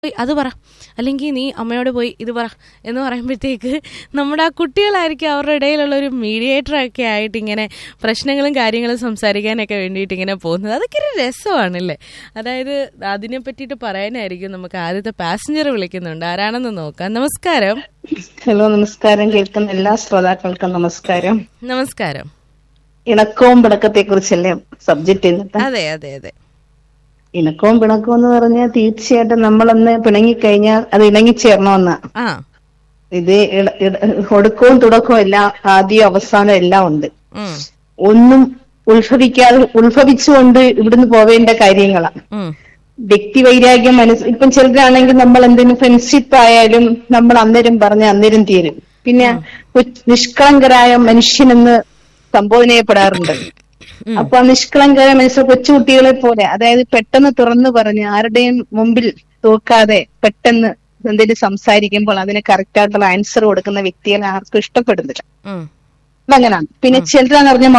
അത് പറ, അല്ലെങ്കിൽ നീ അമ്മയോട് പോയി ഇത് പറ എന്ന് പറയുമ്പോഴത്തേക്ക് നമ്മുടെ ആ കുട്ടികളായിരിക്കും അവരുടെ ഇടയിലുള്ള ഒരു മീഡിയേറ്ററൊക്കെ ആയിട്ട് ഇങ്ങനെ പ്രശ്നങ്ങളും കാര്യങ്ങളും സംസാരിക്കാനൊക്കെ വേണ്ടിയിട്ട് ഇങ്ങനെ പോകുന്നത്. അതൊക്കെ ഒരു രസമാണല്ലേ. അതായത് അതിനെ പറ്റിയിട്ട് പറയാനായിരിക്കും നമുക്ക് ആദ്യത്തെ പാസഞ്ചർ വിളിക്കുന്നുണ്ട്. ആരാണെന്ന് നോക്കാം. നമസ്കാരം. ഹലോ, നമസ്കാരം. കേൾക്കുന്ന എല്ലാ ശ്രോതാക്കൾക്കും നമസ്കാരം. നമസ്കാരം. ഇണക്കവും പിണക്കത്തെ കുറിച്ചല്ലേ സബ്ജക്ട് ചെയ്യുന്നത്? അതെ അതെ അതെ. ഇണക്കവും പിണക്കവും എന്ന് പറഞ്ഞാൽ തീർച്ചയായിട്ടും നമ്മളൊന്ന് പിണങ്ങിക്കഴിഞ്ഞാൽ അത് ഇണങ്ങിച്ചേരണമെന്നാ. ഇത് ഒടുക്കവും തുടക്കവും എല്ലാം ആദ്യവും അവസാനവും എല്ലാം ഉണ്ട്. ഒന്നും ഉത്ഭവിച്ചുകൊണ്ട് ഇവിടുന്ന് പോവേണ്ട കാര്യങ്ങളാ. വ്യക്തി വൈരാഗ്യം ഇപ്പം ചിലരാണെങ്കിൽ നമ്മൾ എന്തെങ്കിലും ഫ്രണ്ട്ഷിപ്പ് ആയാലും നമ്മൾ അന്നേരം പറഞ്ഞ അന്നേരം തീരും. പിന്നെ നിഷ്കളങ്കരായ മനുഷ്യനെന്ന് സംബോധന ചെയ്യപ്പെടാറുണ്ട്. അപ്പൊ ആ നിഷ്കളങ്കരായ മനുഷ്യർ കൊച്ചുകുട്ടികളെ പോലെ, അതായത് പെട്ടെന്ന് തുറന്നു പറഞ്ഞ് ആരുടെയും മുമ്പിൽ തോക്കാതെ പെട്ടെന്ന് എന്തെങ്കിലും സംസാരിക്കുമ്പോൾ അതിന് കറക്റ്റ് ആയിട്ടുള്ള ആൻസർ കൊടുക്കുന്ന വ്യക്തികളെ ആർക്കും ഇഷ്ടപ്പെടുന്നില്ല. അങ്ങനാണ്. പിന്നെ ചിലരെന്ന് പറഞ്ഞാൽ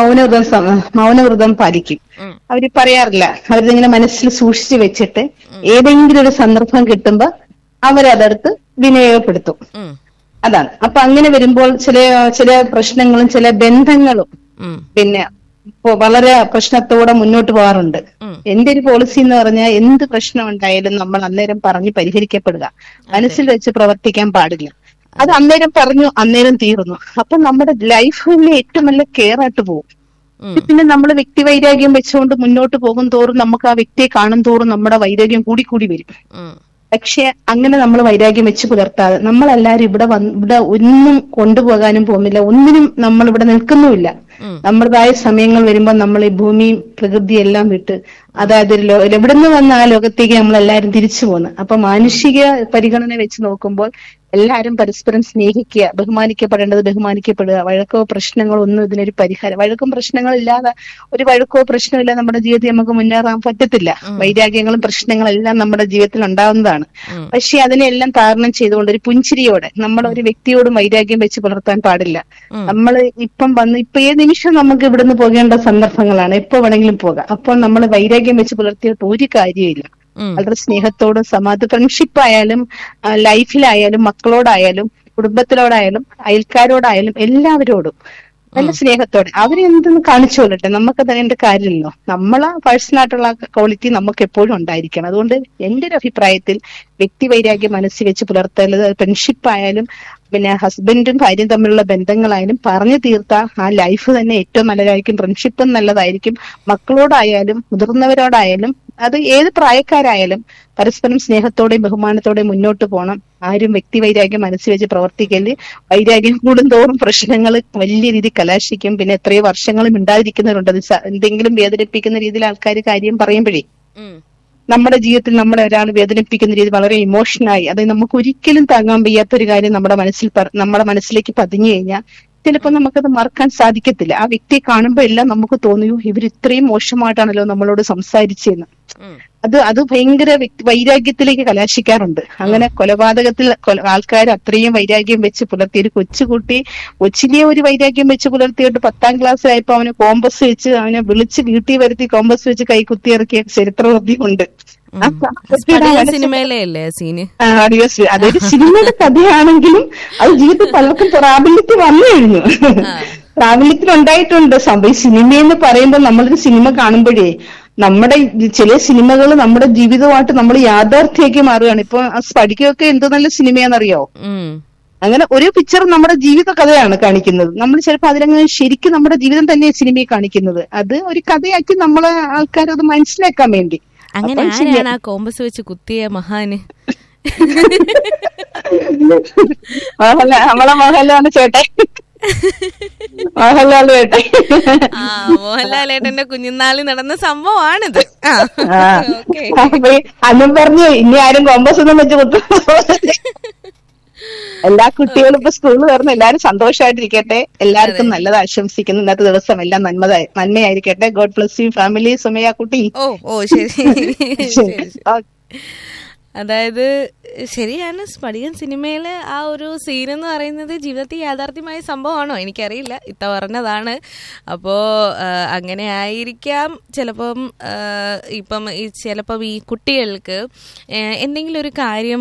മൗനവ്രതം പാലിക്കും. അവര് പറയാറില്ല, അവരിങ്ങനെ മനസ്സിൽ സൂക്ഷിച്ചു വെച്ചിട്ട് ഏതെങ്കിലും ഒരു സന്ദർഭം കിട്ടുമ്പോ അവരതെടുത്ത് വിനിയോഗപ്പെടുത്തും. അതാണ്. അപ്പൊ അങ്ങനെ വരുമ്പോൾ ചില പ്രശ്നങ്ങളും ചില ബന്ധങ്ങളും പിന്നെ വളരെ പ്രശ്നത്തോടെ മുന്നോട്ട് പോകാറുണ്ട്. എന്റെ ഒരു പോളിസി എന്ന് പറഞ്ഞാൽ എന്ത് പ്രശ്നം ഉണ്ടായാലും നമ്മൾ അന്നേരം പറഞ്ഞ് പരിഹരിക്കപ്പെടുക, മനസ്സിൽ വെച്ച് പ്രവർത്തിക്കാൻ പാടില്ല. അത് അന്നേരം പറഞ്ഞു അന്നേരം തീർന്നു. അപ്പൊ നമ്മുടെ ലൈഫിൽ ഏറ്റവും നല്ല കെയർ ആയിട്ട് പോകും. പിന്നെ നമ്മൾ വ്യക്തി വൈരാഗ്യം വെച്ചുകൊണ്ട് മുന്നോട്ട് പോകും തോറും നമുക്ക് ആ വ്യക്തിയെ കാണും തോറും നമ്മുടെ വൈരാഗ്യം കൂടി വരും. പക്ഷെ അങ്ങനെ നമ്മൾ വൈരാഗ്യം വെച്ച് പുലർത്താതെ നമ്മളെല്ലാരും ഇവിടെ ഒന്നും കൊണ്ടുപോകാനും പോകുന്നില്ല, ഒന്നിനും നമ്മൾ ഇവിടെ നിൽക്കുന്നുമില്ല. നമ്മുടേതായ സമയങ്ങൾ വരുമ്പോൾ നമ്മൾ ഈ ഭൂമിയും പ്രകൃതിയും എല്ലാം വിട്ട്, അതായത് എവിടുന്ന് വന്ന ആ ലോകത്തേക്ക് നമ്മളെല്ലാരും തിരിച്ചു പോകുന്നു. അപ്പൊ മാനുഷിക പരിഗണന വെച്ച് നോക്കുമ്പോൾ എല്ലാരും പരസ്പരം സ്നേഹിക്കുക, ബഹുമാനിക്കപ്പെടേണ്ടത് ബഹുമാനിക്കപ്പെടുക. വഴക്കോ പ്രശ്നങ്ങളോ ഒന്നും ഇതിനൊരു പരിഹാരം. വഴക്കും പ്രശ്നങ്ങളില്ലാതെ ഒരു വഴക്കോ പ്രശ്നമില്ല നമ്മുടെ ജീവിതത്തിൽ നമുക്ക് മുന്നേറാൻ പറ്റത്തില്ല. വൈരാഗ്യങ്ങളും പ്രശ്നങ്ങളും എല്ലാം നമ്മുടെ ജീവിതത്തിൽ ഉണ്ടാവുന്നതാണ്. പക്ഷെ അതിനെല്ലാം താരണം ചെയ്തുകൊണ്ട് ഒരു പുഞ്ചിരിയോടെ നമ്മൾ ഒരു വ്യക്തിയോടും വൈരാഗ്യം വെച്ച് പുലർത്താൻ പാടില്ല. നമ്മൾ ഇപ്പൊ ഏത് നിമിഷം നമുക്ക് ഇവിടുന്ന് പോകേണ്ട സന്ദർഭങ്ങളാണ്, എപ്പോ വേണമെങ്കിലും പോകാം. അപ്പോൾ നമ്മൾ വൈരാഗ്യം വെച്ച് പുലർത്തിയിട്ട് ഒരു കാര്യമില്ല. വളരെ സ്നേഹത്തോടും ഫ്രണ്ട്ഷിപ്പ് ആയാലും ലൈഫിലായാലും മക്കളോടായാലും കുടുംബത്തിലോടായാലും അയൽക്കാരോടായാലും എല്ലാവരോടും നല്ല സ്നേഹത്തോടെ അവരെന്തെന്ന് കാണിച്ചു കൊള്ളട്ടെ, നമുക്ക് അതിന്റെ കാര്യമില്ലല്ലോ. നമ്മളെ പേഴ്സണലായിട്ടുള്ള ക്വാളിറ്റി നമുക്ക് എപ്പോഴും ഉണ്ടായിരിക്കണം. അതുകൊണ്ട് എന്റെ ഒരു അഭിപ്രായത്തിൽ വ്യക്തി വൈരാഗ്യം മനസ്സിൽ വെച്ച് പുലർത്തരുത്. ഫ്രണ്ട്ഷിപ്പ് ആയാലും പിന്നെ ഹസ്ബൻഡും ഭാര്യയും തമ്മിലുള്ള ബന്ധങ്ങളായാലും പറഞ്ഞു തീർത്താൽ ആ ലൈഫ് തന്നെ ഏറ്റവും നല്ലതായിരിക്കും. ഫ്രണ്ട്ഷിപ്പും നല്ലതായിരിക്കും. മക്കളോടായാലും മുതിർന്നവരോടായാലും അത് ഏത് പ്രായക്കാരായാലും പരസ്പരം സ്നേഹത്തോടെയും ബഹുമാനത്തോടെയും മുന്നോട്ട് പോകണം. ആരും വ്യക്തി വൈരാഗ്യം മനസ്സിൽ വെച്ച് പ്രവർത്തിക്കല്. വൈരാഗ്യം കൂടുന്തോറും പ്രശ്നങ്ങൾ വലിയ രീതിയിൽ കലാശിക്കും. പിന്നെ എത്രയോ വർഷങ്ങളും ഉണ്ടാതിരിക്കുന്നവരുണ്ട്. എന്തെങ്കിലും വേദനിപ്പിക്കുന്ന രീതിയിൽ ആൾക്കാർ കാര്യം പറയുമ്പോഴേ നമ്മുടെ ജീവിതത്തിൽ നമ്മളെ ഒരാൾ വേദനിപ്പിക്കുന്ന രീതി വളരെ ഇമോഷനായി, അത് നമുക്ക് ഒരിക്കലും താങ്ങാൻ വയ്യാത്തൊരു കാര്യം നമ്മുടെ മനസ്സിലേക്ക് പതിഞ്ഞു കഴിഞ്ഞാൽ ചിലപ്പോൾ നമുക്കത് മറക്കാൻ സാധിക്കത്തില്ല. ആ വ്യക്തിയെ കാണുമ്പോൾ എല്ലാം നമുക്ക് തോന്നിയോ ഇവർ ഇത്രയും മോശമായിട്ടാണല്ലോ നമ്മളോട് സംസാരിച്ചെന്ന്. അത് ഭയങ്കര വൈരാഗ്യത്തിലേക്ക് കലാശിക്കാറുണ്ട്. അങ്ങനെ കൊലപാതകത്തിൽ ആൾക്കാർ അത്രയും വൈരാഗ്യം വെച്ച് പുലർത്തി. ഒരു കൊച്ചിലെ ഒരു വൈരാഗ്യം വെച്ച് പുലർത്തിയിട്ട് 10ാം ക്ലാസ്സിലായപ്പോ അവന് കോമ്പസ് വെച്ച് അവനെ വിളിച്ച് വീട്ടിൽ വരുത്തി കോമ്പസ് വെച്ച് കൈ കുത്തിയിറക്കിയ ചരിത്രമുണ്ട്. അതൊരു സിനിമയുടെ കഥയാണെങ്കിലും അത് ജീവിതത്തിൽ പലർക്കും പ്രാബല്യത്തിൽ വന്നു കഴിഞ്ഞു. പ്രാബല്യത്തിൽ ഉണ്ടായിട്ടുണ്ട് സംഭവം. സിനിമയെന്ന് പറയുമ്പോൾ നമ്മളൊരു സിനിമ കാണുമ്പോഴേ നമ്മുടെ ചില സിനിമകൾ നമ്മുടെ ജീവിതമായിട്ട് നമ്മൾ യാഥാർത്ഥ്യമാക്കി മാറുകയാണ്. ഇപ്പൊ ആ സ്പടികയൊക്കെ എന്ത് നല്ല സിനിമയാണെന്നറിയോ? അങ്ങനെ ഒരു പിക്ചർ നമ്മുടെ ജീവിത കഥയാണ് കാണിക്കുന്നത്. നമ്മൾ ചിലപ്പോൾ അതിലങ്ങനെ ശരിക്കും നമ്മുടെ ജീവിതം തന്നെ സിനിമയെ കാണിക്കുന്നത്. അത് ഒരു കഥയാക്കി നമ്മളെ ആൾക്കാരത് മനസ്സിലാക്കാൻ വേണ്ടി. അങ്ങനെ ആരാണ് ആ കോമ്പസ് വെച്ച് കുത്തിയ മഹാന്? നമ്മളെ മോഹൻലാലാണ് ചേട്ടാ. മോഹൻലാലേട്ടന്റെ കുഞ്ഞുനാളിൽ നടന്ന സംഭവമാണിത്. അന്നും പറഞ്ഞു ഇനി ആരും കോമ്പസ് ഒന്നും വെച്ച് കുത്തും. എല്ലാ കുട്ടികളും ഇപ്പൊ സ്കൂളിൽ കയറുന്ന എല്ലാരും സന്തോഷമായിട്ടിരിക്കട്ടെ. എല്ലാവർക്കും നല്ലത് ആശംസിക്കുന്നു. ഇന്നത്തെ ദിവസം എല്ലാം നന്മയായിരിക്കട്ടെ. God bless you family. Sumaya കുട്ടി. ഓ ശരി. അതായത് ശരിയാണ്, സ്പടികൻ സിനിമയിലെ ആ ഒരു സീൻ എന്ന് പറയുന്നത് ജീവിതത്തിൽ യാഥാർത്ഥ്യമായ സംഭവമാണോ എനിക്കറിയില്ല, ഇത്ത പറഞ്ഞതാണ്. അപ്പോൾ അങ്ങനെ ആയിരിക്കാം ചിലപ്പം. ഇപ്പം ചിലപ്പം ഈ കുട്ടികൾക്ക് എന്തെങ്കിലും ഒരു കാര്യം